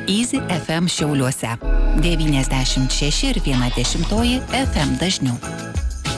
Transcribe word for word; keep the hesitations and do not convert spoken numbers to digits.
Easy F M Šiauliuose. devyniasdešimt šeši ir viena dešimtoji F M dažniu.